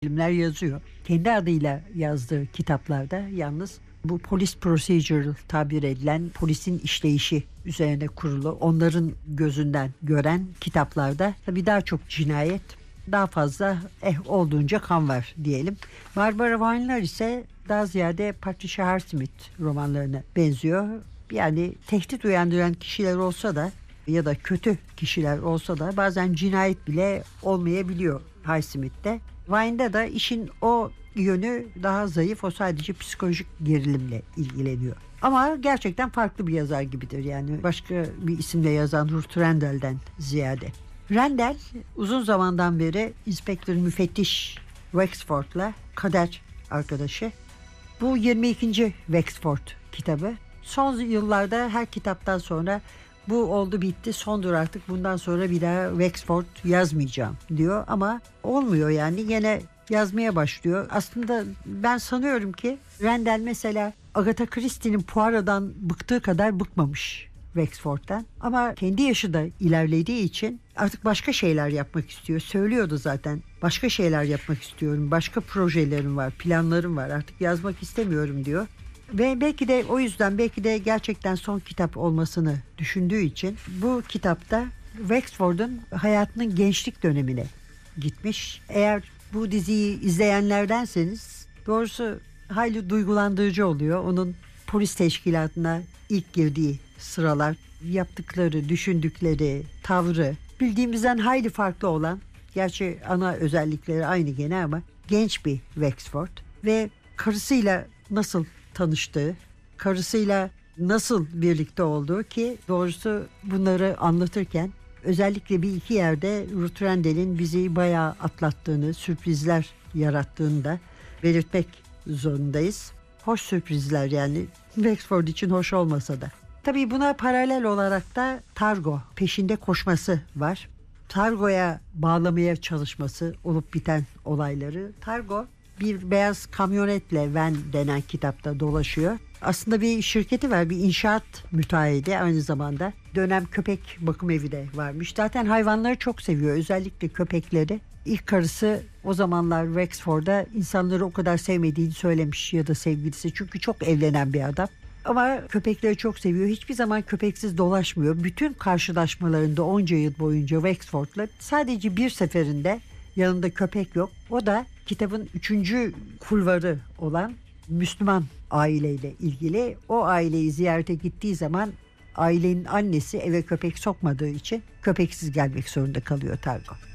filmler yazıyor. Kendi adıyla yazdığı kitaplarda yalnız bu police procedural tabir edilen polisin işleyişi üzerine kurulu, onların gözünden gören kitaplarda tabii daha çok cinayet, daha fazla olduğunca kan var diyelim. Barbara Weinler ise daha ziyade Patricia Highsmith romanlarına benziyor. Yani tehdit uyandıran kişiler olsa da ya da kötü kişiler olsa da bazen cinayet bile olmayabiliyor Highsmith'te. Vine'da da işin o yönü daha zayıf. O sadece psikolojik gerilimle ilgileniyor. Ama gerçekten farklı bir yazar gibidir. Yani başka bir isimle yazan Ruth Rendell'den ziyade. Rendell uzun zamandan beri inspektör müfettiş Wexford'la kader arkadaşı. Bu 22. Wexford kitabı. Son yıllarda her kitaptan sonra bu oldu bitti, sondur artık, bundan sonra bir daha Wexford yazmayacağım diyor ama olmuyor yani, yine yazmaya başlıyor. Aslında ben sanıyorum ki Rendell mesela Agatha Christie'nin Poirot'dan bıktığı kadar bıkmamış Wexford'dan, ama kendi yaşı da ilerlediği için artık başka şeyler yapmak istiyor. Söylüyordu zaten, başka şeyler yapmak istiyorum, başka projelerim var, planlarım var, artık yazmak istemiyorum diyor. Ve belki de o yüzden, belki de gerçekten son kitap olmasını düşündüğü için bu kitapta Wexford'un hayatının gençlik dönemine gitmiş. Eğer bu diziyi izleyenlerdenseniz doğrusu hayli duygulandırıcı oluyor. Onun polis teşkilatına ilk girdiği sıralar, yaptıkları, düşündükleri, tavrı bildiğimizden hayli farklı olan, gerçi ana özellikleri aynı gene ama genç bir Wexford ve karısıyla nasıl tanıştığı, karısıyla nasıl birlikte olduğu, ki doğrusu bunları anlatırken özellikle bir iki yerde Ruth Rendell'in bizi bayağı atlattığını, sürprizler yarattığını da belirtmek zorundayız. Hoş sürprizler yani, Wexford için hoş olmasa da. Tabii buna paralel olarak da Targo peşinde koşması var. Targo'ya bağlamaya çalışması, olup biten olayları. Targo bir beyaz kamyonetle, van denen kitapta dolaşıyor. Aslında bir şirketi var, bir inşaat müteahhidi aynı zamanda. Dönem köpek bakım evi de varmış. Zaten hayvanları çok seviyor, özellikle köpekleri. İlk karısı o zamanlar Wexford'da insanları o kadar sevmediğini söylemiş, ya da sevgilisi, çünkü çok evlenen bir adam. Ama köpekleri çok seviyor. Hiçbir zaman köpeksiz dolaşmıyor. Bütün karşılaşmalarında onca yıl boyunca Wexford'la sadece bir seferinde yanında köpek yok. O da kitabın 3. kulvarı olan Müslüman aileyle ilgili. O aileyi ziyarete gittiği zaman ailenin annesi eve köpek sokmadığı için köpeksiz gelmek zorunda kalıyor Targo.